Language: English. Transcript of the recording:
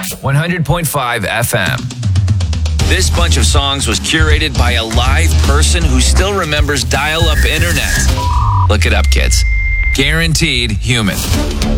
100.5 FM. This bunch of songs was curated by a live person who still remembers dial-up internet. Look it up, kids. Guaranteed human.